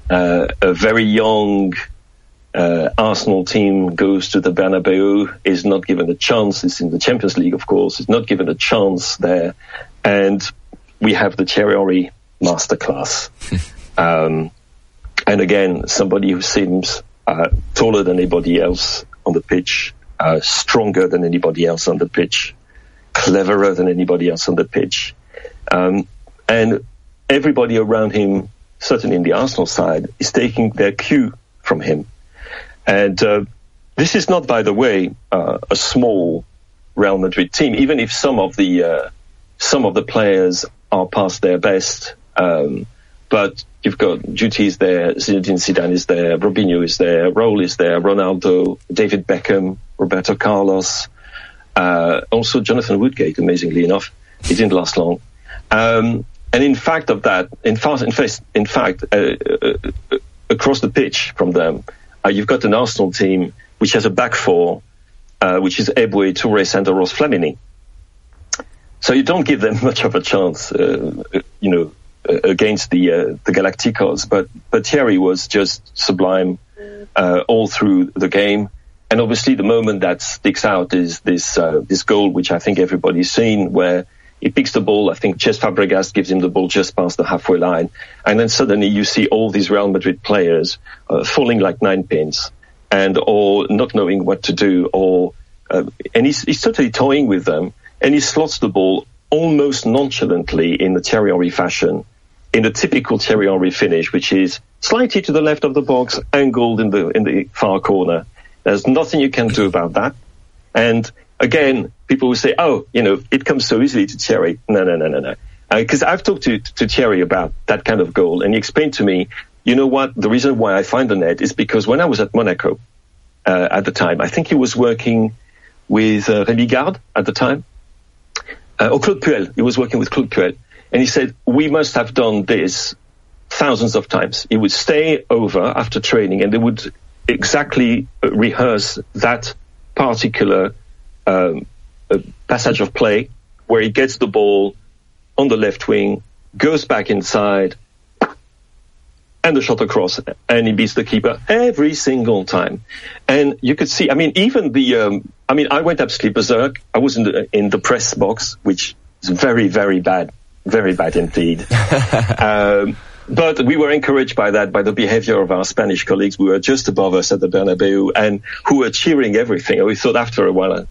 a very young Arsenal team goes to the Bernabeu, is not given a chance. It's in the Champions League, of course. Is not given a chance there, and we have the Thierry Henry masterclass. And again, somebody who seems taller than anybody else on the pitch, stronger than anybody else on the pitch, cleverer than anybody else on the pitch, and everybody around him, certainly in the Arsenal side, is taking their cue from him. And this is not, by the way, a small Real Madrid team. Even if some of the players are past their best, but you've got Guti is there, Zinedine Zidane is there, Robinho is there, Raul is there, Ronaldo, David Beckham, Roberto Carlos, also Jonathan Woodgate. Amazingly enough, he didn't last long. And in fact, across the pitch from them, you've got an Arsenal team which has a back four, which is Eboué, Touré, Sandoros, Flamini. So you don't give them much of a chance, against the Galacticos. But Thierry was just sublime all through the game. And obviously, the moment that sticks out is this goal, which I think everybody's seen, where he picks the ball. I think Cesc Fabregas gives him the ball just past the halfway line. And then suddenly you see all these Real Madrid players falling like nine pins or not knowing what to do. And he's totally toying with them. And he slots the ball almost nonchalantly in the Thierry Henry fashion, in the typical Thierry Henry finish, which is slightly to the left of the box, angled in the far corner. There's nothing you can do about that. And again, people will say, it comes so easily to Thierry. No. Because I've talked to Thierry about that kind of goal, and he explained to me, you know what, the reason why I find the net is because when I was at Monaco at the time, I think he was working with Rémi Garde at the time, or Claude Puel. He was working with Claude Puel. And he said, we must have done this thousands of times. He would stay over after training, and they would exactly rehearse that particular passage of play where he gets the ball on the left wing, goes back inside, and the shot across, and he beats the keeper every single time. And you could see, I went absolutely berserk. I was in the press box, which is very, very bad indeed. But we were encouraged by the behavior of our Spanish colleagues who were just above us at the Bernabeu and who were cheering everything. We thought after a while,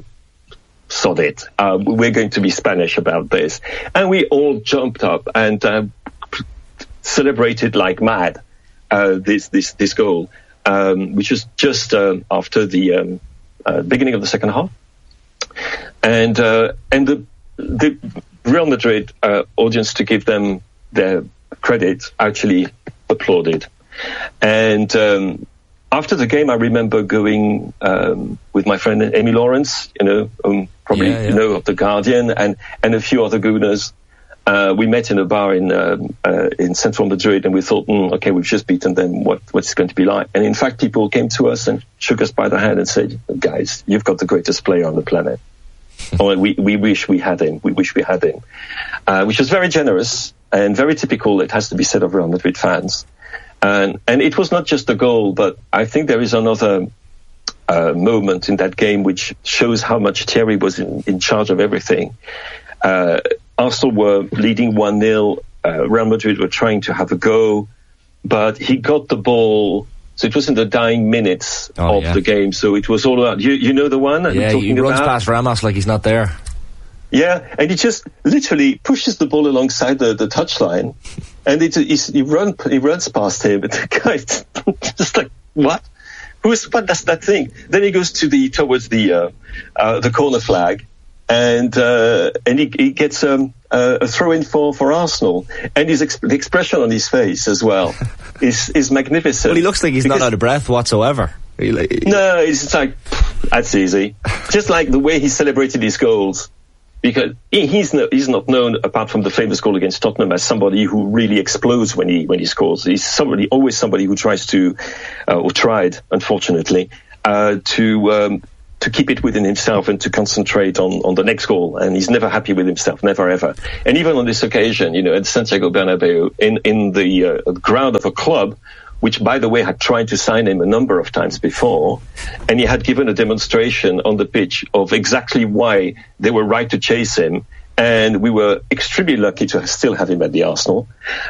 sod it. We're going to be Spanish about this. And we all jumped up and celebrated like mad this goal, which was just after the beginning of the second half. And the Real Madrid audience, to give them their credit, actually applauded. And after the game, I remember going with my friend Amy Lawrence, probably of The Guardian, and a few other gooners. We met in a bar in central Madrid, and we thought, okay, we've just beaten them. What's it going to be like? And in fact, people came to us and shook us by the hand and said, guys, you've got the greatest player on the planet. We wish we had him. We wish we had him. Which was very generous and very typical, it has to be said, of Real Madrid fans. And it was not just a goal, but I think there is another moment in that game which shows how much Thierry was in charge of everything. Arsenal were leading 1-0. Real Madrid were trying to have a go, but he got the ball. So it was in the dying minutes of the game. So it was all about, you know the one? Yeah, he runs past Ramos like he's not there. Yeah, and he just literally pushes the ball alongside the touchline, and he runs past him, and the guy's just like, what does that thing? Then he goes towards the corner flag, and he gets a throw in for Arsenal, and the expression on his face as well is magnificent. Well, he looks like he's not out of breath whatsoever. No, it's just like, that's easy. Just like the way he celebrated his goals. Because he's not known, apart from the famous goal against Tottenham, as somebody who really explodes when he scores. He's always somebody who tries to, or tried, unfortunately, to to keep it within himself and to concentrate on the next goal. And he's never happy with himself, never ever. And even on this occasion, at Santiago Bernabeu, in the ground of a club, which, by the way, had tried to sign him a number of times before, and he had given a demonstration on the pitch of exactly why they were right to chase him, and we were extremely lucky to still have him at the Arsenal.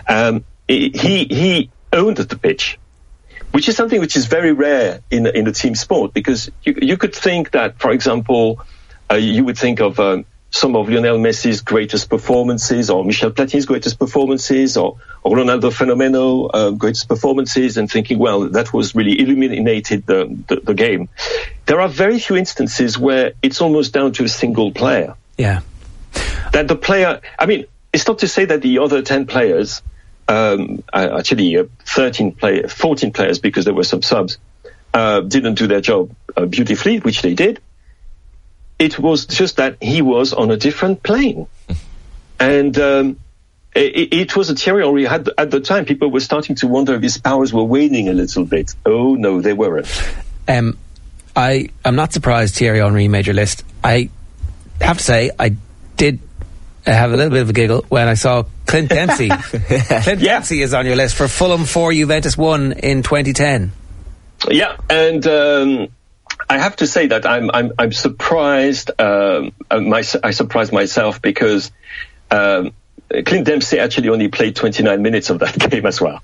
He owned the pitch, which is something which is very rare in a team sport, because you could think that, for example, you would think of some of Lionel Messi's greatest performances, or Michel Platini's greatest performances, or Ronaldo Fenomeno greatest performances, and thinking, well, that was really illuminated the game. There are very few instances where it's almost down to a single player. Yeah. That the player, it's not to say that the other 10 players, actually 14 players, because there were some subs, didn't do their job beautifully, which they did. It was just that he was on a different plane. And it was a Thierry Henry had at the time. People were starting to wonder if his powers were waning a little bit. Oh, no, they weren't. I'm not surprised Thierry Henry made your list. I have to say, I did have a little bit of a giggle when I saw Clint Dempsey. Dempsey is on your list for Fulham 4, Juventus 1 in 2010. Yeah, and I have to say that I'm surprised. I surprised myself because Clint Dempsey actually only played 29 minutes of that game as well.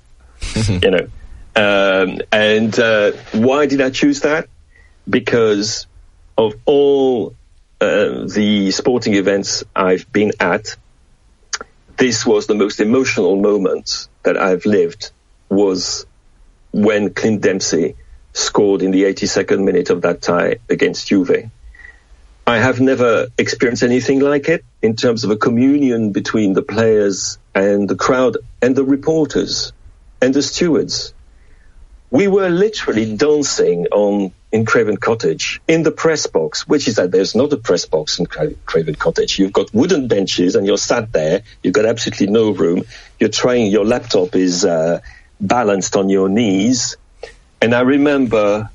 And why did I choose that? Because of all the sporting events I've been at, this was the most emotional moment that I've lived, was when Clint Dempsey scored in the 82nd minute of that tie against Juve. I have never experienced anything like it in terms of a communion between the players and the crowd and the reporters and the stewards. We were literally dancing in Craven Cottage, in the press box, which is that there's not a press box in Craven Cottage. You've got wooden benches and you're sat there. You've got absolutely no room. Your laptop is balanced on your knees. And I remember,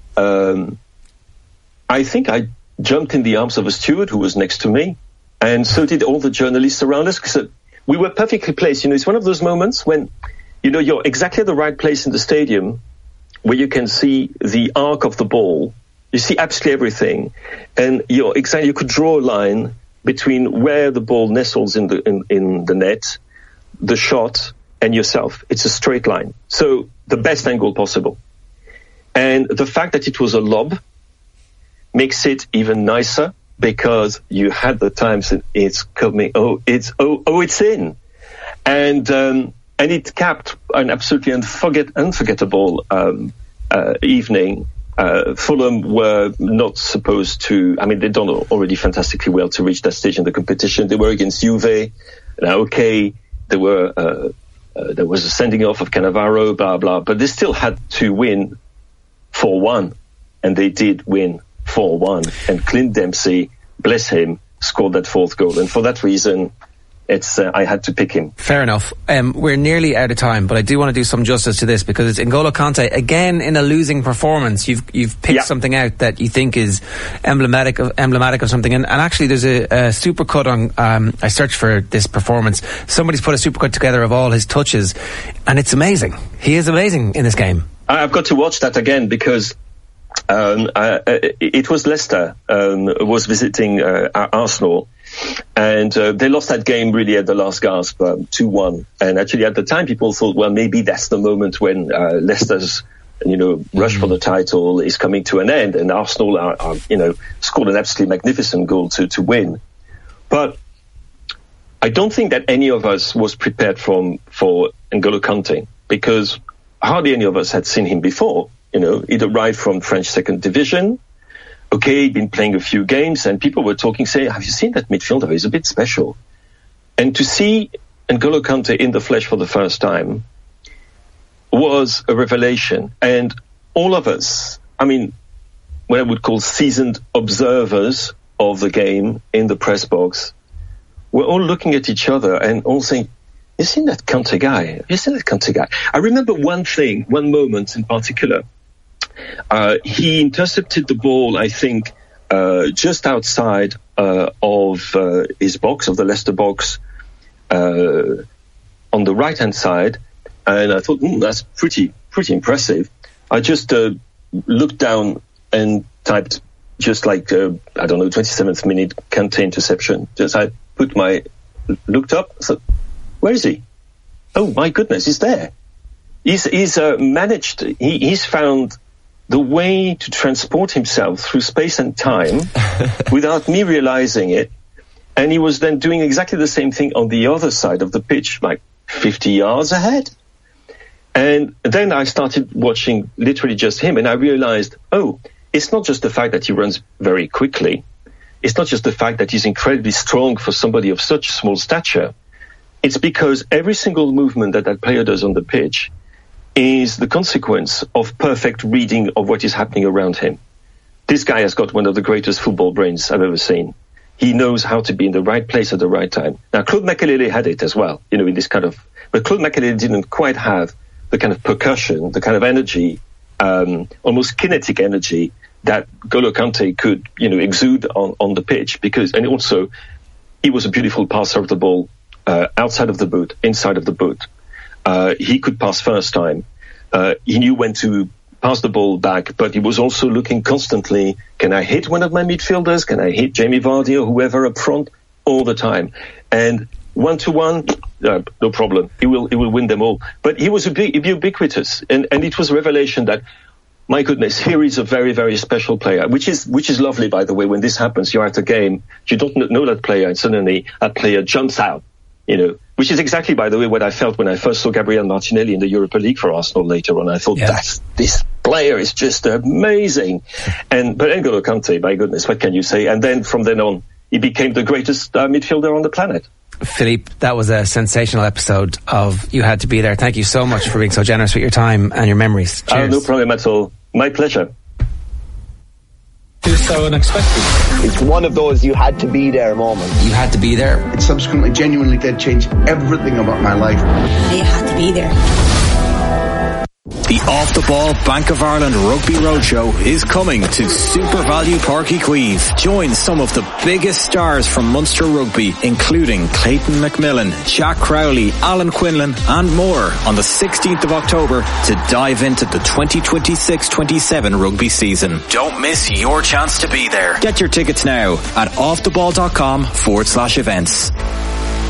I think I jumped in the arms of a steward who was next to me, and so did all the journalists around us, because we were perfectly placed. It's one of those moments when, you're exactly at the right place in the stadium, where you can see the arc of the ball. You see absolutely everything. And you could draw a line between where the ball nestles in the net, the shot, and yourself. It's a straight line. So the best angle possible. And the fact that it was a lob makes it even nicer, because you had the times it's coming, it's in. And it capped an absolutely unforgettable evening. Fulham were not supposed to, they'd done already fantastically well to reach that stage in the competition. They were against Juve. Now, okay, there was a sending off of Cannavaro, blah, blah, but they still had to win 4-1, and they did win 4-1. And Clint Dempsey, bless him, scored that fourth goal. And for that reason, I had to pick him. Fair enough. We're nearly out of time, but I do want to do some justice to this, because it's N'Golo Kanté again in a losing performance. You've picked something out that you think is emblematic of something, and actually there's a supercut on. I searched for this performance. Somebody's put a supercut together of all his touches, and it's amazing. He is amazing in this game. I've got to watch that again, because it was Leicester was visiting Arsenal. And they lost that game really at the last gasp, 2-1. And actually at the time people thought, well, maybe that's the moment when Leicester's, rush for the title is coming to an end, and Arsenal are scored an absolutely magnificent goal to win. But I don't think that any of us was prepared for N'Golo Kanté, because hardly any of us had seen him before. He'd arrived from French second division. Okay, he'd been playing a few games, and people were talking, saying, have you seen that midfielder? He's a bit special. And to see N'Golo Kanté in the flesh for the first time was a revelation. And all of us, what I would call seasoned observers of the game in the press box, were all looking at each other and all saying, have you seen that Kanté guy? Have you seen that Kanté guy? I remember one moment in particular. He intercepted the ball, I think, just outside of his box, of the Leicester box, on the right-hand side, and I thought, that's pretty impressive. I just looked down and typed just like, 27th minute Kanté interception. Just I looked up, I thought, where is he? Oh my goodness, he's there. He's managed, he's found the way to transport himself through space and time without me realizing it. And he was then doing exactly the same thing on the other side of the pitch, like 50 yards ahead. And then I started watching literally just him, and I realized, it's not just the fact that he runs very quickly. It's not just the fact that he's incredibly strong for somebody of such small stature. It's because every single movement that player does on the pitch is the consequence of perfect reading of what is happening around him. This guy has got one of the greatest football brains I've ever seen. He knows how to be in the right place at the right time. Now, Claude Makélélé had it as well, in this kind of... But Claude Makélélé didn't quite have the kind of percussion, the kind of energy, almost kinetic energy that N'Golo Kanté could, exude on the pitch. And also, he was a beautiful passer of the ball outside of the boot, inside of the boot. He could pass first time. He knew when to pass the ball back, but he was also looking constantly, can I hit one of my midfielders? Can I hit Jamie Vardy or whoever up front? All the time. And 1-to-1, no problem. He will win them all. But he was ubiquitous. And it was a revelation that, my goodness, here is a very, very special player, which is lovely, by the way. When this happens, you're at a game, you don't know that player, and suddenly that player jumps out, which is exactly, by the way, what I felt when I first saw Gabriel Martinelli in the Europa League for Arsenal later on. I thought, this player is just amazing. But N'Golo Kanté, my goodness, what can you say? And then from then on, he became the greatest midfielder on the planet. Philippe, that was a sensational episode of You Had to Be There. Thank you so much for being so generous with your time and your memories. Cheers. No problem at all. My pleasure. It was so unexpected. It's one of those you had to be there moments. You had to be there. It subsequently genuinely did change everything about my life. You had to be there. The Off the Ball Bank of Ireland Rugby Roadshow is coming to Super Value Park Queeve. Join some of the biggest stars from Munster Rugby, including Clayton McMillan, Jack Crowley, Alan Quinlan and more on the 16th of October to dive into the 2026-27 rugby season. Don't miss your chance to be there. Get your tickets now at offtheball.com/events.